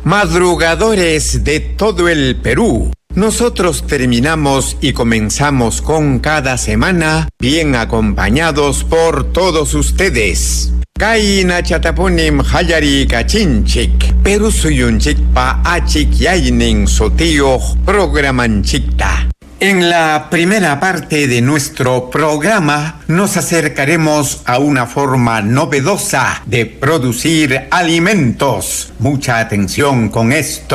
Madrugadores de todo el Perú. Nosotros terminamos y comenzamos con cada semana bien acompañados por todos ustedes. Kaina chatapunim hayari kachinchik, Perú suyunchik pa achik yainin sotio programanchikta. En la primera parte de nuestro programa nos acercaremos a una forma novedosa de producir alimentos. Mucha atención con esto.